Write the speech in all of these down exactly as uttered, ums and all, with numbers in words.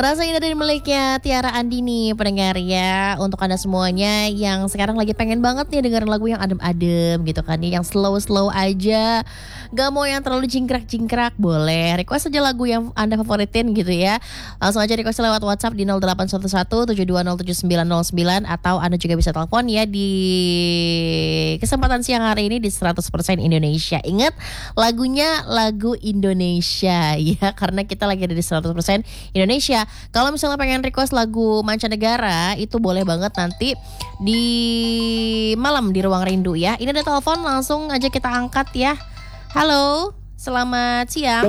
Rasa Indah dari miliknya Tiara Andini, pendengar ya. Untuk Anda semuanya yang sekarang lagi pengen banget nih dengerin lagu yang adem-adem gitu kan, yang slow-slow aja, gak mau yang terlalu jingkrak-jingkrak, boleh request aja lagu yang Anda favoritin gitu ya. Langsung aja request lewat WhatsApp di nol delapan satu satu tujuh dua nol tujuh sembilan nol sembilan, atau Anda juga bisa telepon ya di kesempatan siang hari ini di seratus persen Indonesia. Ingat, lagunya lagu Indonesia ya, karena kita lagi ada di seratus persen Indonesia. Kalau misalnya pengen request lagu mancanegara, itu boleh banget nanti di malam di Ruang Rindu ya. Ini ada telepon, langsung aja kita angkat ya. Halo, selamat siang.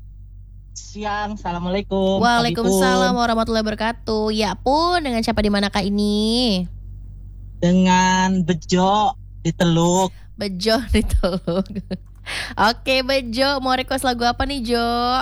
Siang, assalamualaikum. Waalaikumsalam warahmatullahi wabarakatuh. Ya pun, dengan siapa di manakah ini? Dengan Bejo di Teluk. Bejo di Teluk. Oke Bejo, mau request lagu apa nih Jo?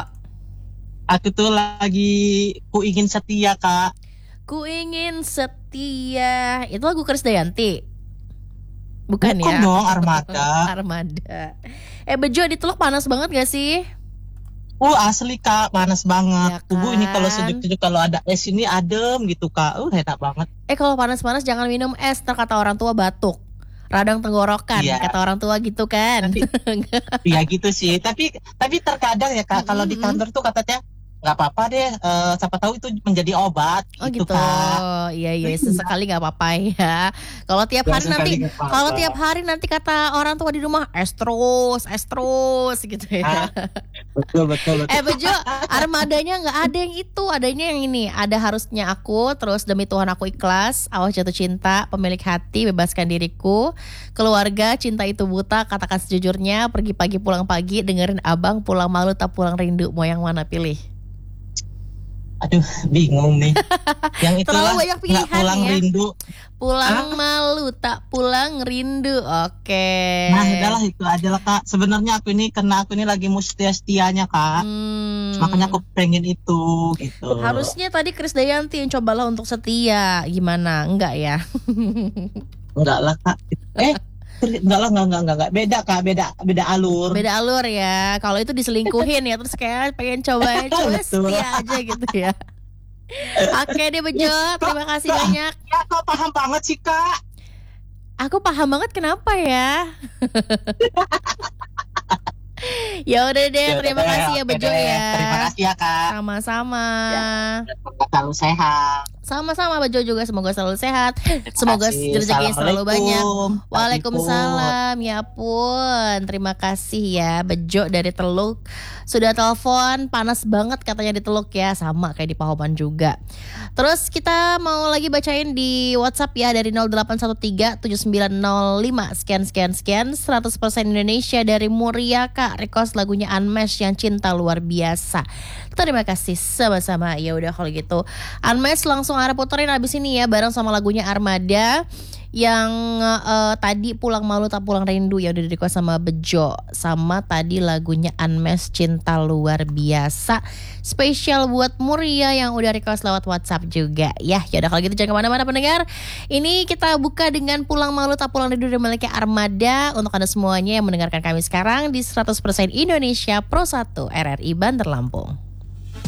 Aku tuh lagi Ku Ingin Setia, Kak. Ku Ingin Setia. Itu lagu Krisdayanti? Bukan, Bukan ya? dong, Armada. Armada. Eh Bejo, di Teluk panas banget gak sih? Uh asli Kak, panas banget. Ya kan? Tubuh ini kalau sejuk-sejuk, kalau ada es ini adem gitu Kak. Uh enak banget. Eh kalau panas-panas jangan minum es, ntar kata orang tua batuk, radang tenggorokan, Iya. kata orang tua gitu kan. Iya gitu sih. Tapi tapi terkadang ya Kak, kalau di kantor tuh katanya nggak apa-apa deh. eh, siapa tahu itu menjadi obat. Oh gitu, gitu. Kak. Iya iya, sesekali nggak apa-apa ya. Kalau tiap Ya, hari sesekali nanti, nggak apa-apa. kalau tiap hari nanti kata orang tua di rumah es terus, es terus gitu ya. Ah, betul betul betul. Eh Bejo, armadanya nggak ada yang itu, adanya yang ini. Ada harusnya aku, terus demi Tuhan aku ikhlas, awas jatuh cinta, pemilik hati, bebaskan diriku, keluarga, cinta itu buta, katakan sejujurnya, pergi pagi pulang pagi, dengerin abang, pulang malu tak pulang rindu, mau yang mana pilih? Aduh, bingung nih. Yang itulah Terlalu banyak pilihan nggak pulang ya. rindu. Pulang Ah? malu tak pulang rindu. Oke. Nah, udahlah itu aja lah Kak. Sebenarnya aku ini karena aku ini lagi mau setia-setianya Kak. Hmm. Makanya aku pengen itu gitu. Harusnya tadi Krisdayanti yang cobalah untuk setia. Gimana? Enggak ya? Enggak lah Kak. Eh, enggak lah, enggak, enggak, enggak, enggak. Beda Kak, beda beda alur. Beda alur ya. Kalau itu diselingkuhin ya, terus kayak pengen coba coba Betul. setia aja gitu ya. Oke deh Bejo, terima kasih Kak, banyak. Ya kau paham banget sih Kak. Aku paham banget kenapa ya. Ya udah deh, Ya terima udah deh, kasih ya oke Bejo deh. ya. Terima kasih ya Kak. Sama-sama. Ya, semoga selalu sehat. Sama-sama Bejo juga, semoga selalu sehat. Semoga kasih. rezekinya selalu banyak. Assalamualaikum. Waalaikumsalam. Ya pun, terima kasih ya Bejo dari Teluk. Sudah telepon, panas banget katanya di Teluk ya, sama kayak di Pahoman juga. Terus kita mau lagi bacain di WhatsApp ya, dari nol delapan satu tiga tujuh sembilan nol lima sekian sekian sekian. Seratus persen Indonesia dari Muria Kak, request lagunya Unmesh yang cinta luar biasa. Terima kasih sama-sama. Ya udah kalau gitu, Unmesh langsung Ara puterin abis ini ya, bareng sama lagunya Armada yang uh, tadi pulang malu tak pulang rindu ya, udah di request sama Bejo. Sama tadi lagunya Unmesh cinta luar biasa, spesial buat Muria yang udah request lewat WhatsApp juga ya. Ya udah kalau gitu jangan kemana-mana pendengar. Ini kita buka dengan pulang malu tak pulang rindu dari miliknya Armada untuk Anda semuanya yang mendengarkan kami sekarang di seratus persen Indonesia Pro satu R R I Bandar Lampung.